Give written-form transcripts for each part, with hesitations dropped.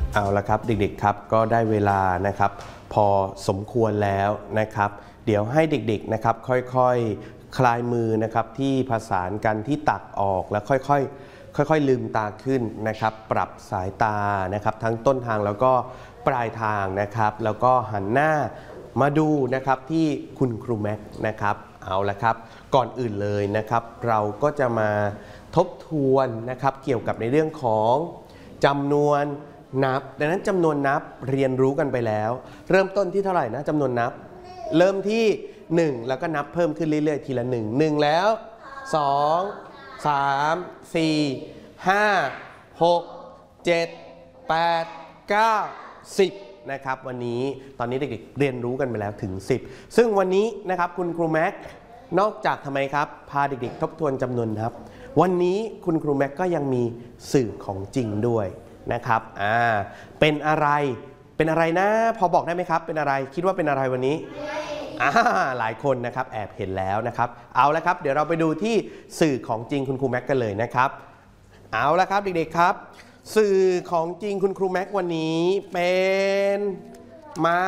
เอาละครับเด็กๆครับก็ได้เวลานะครับพอสมควรแล้วนะครับเดี๋ยวให้เด็กๆนะครับค่อยๆคลายมือนะครับที่ผสานกันที่ตักออกแล้วค่อยๆลืมตาขึ้นนะครับปรับสายตานะครับทั้งต้นทางแล้วก็ปลายทางนะครับแล้วก็หันหน้ามาดูนะครับที่คุณครูแม็กนะครับเอาละครับก่อนอื่นเลยนะครับเราก็จะมาทบทวนนะครับเกี่ยวกับในเรื่องของจำนวนนับดังนั้นจำนวนนับเรียนรู้กันไปแล้วเริ่มต้นที่เท่าไหร่นะจำนวนนับเริ่มที่1แล้วก็นับเพิ่มขึ้นเรื่อยๆทีละ1แล้ว2 3 4 5 6 7 8 9 10นะครับวันนี้ตอนนี้เด็กๆเรียนรู้กันไปแล้วถึง10ซึ่งวันนี้นะครับคุณครูแม็กนอกจากทำไมครับพาเด็กๆทบทวนจำนวนนับวันนี้คุณครูแม็กก็ยังมีสื่อของจริงด้วยนะครับเป็นอะไรนะพอบอกได้ไหมครับเป็นอะไรคิดว่าเป็นอะไรวันนี้หลายคนนะครับแอบเห็นแล้วนะครับเอาละครับเดี๋ยวเราไปดูที่สื่อของจริงคุณครูแม็กกันเลยนะครับเอาละครับเด็กๆครับสื่อของจริงคุณครูแม็กวันนี้เป็นไม้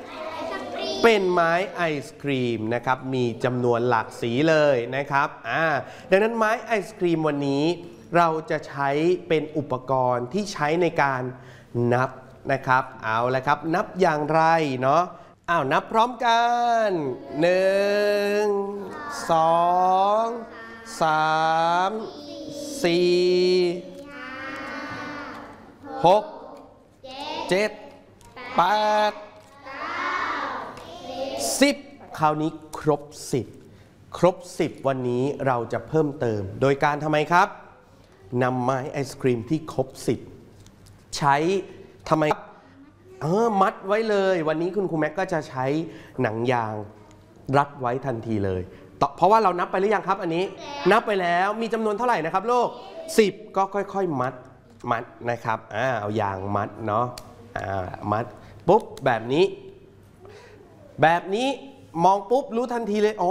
ไอศครีมนะครับมีจำนวนหลากสีเลยนะครับดังนั้นไม้ไอศครีมวันนี้เราจะใช้เป็นอุปกรณ์ที่ใช้ในการนับนะครับเอาละครับนับอย่างไรเนาะนับพร้อมกัน1 2 3 4 6 7 8 10คราวนี้ครบ 10วันนี้เราจะเพิ่มเติมโดยการทำไมครับนำไม้ไอศครีมที่ครบ10ใช้ทำไมมัดไว้เลยวันนี้คุณครูแม็กก็จะใช้หนังยางรัดไว้ทันทีเลยเพราะว่าเรานับไปหรือยังครับอันนี้นับไปแล้วมีจำนวนเท่าไหร่นะครับลูก10ก็ค่อยๆมัดนะครับเอายางมัดเนาะมัดปุ๊บแบบนี้มองปุ๊บรู้ทันทีเลย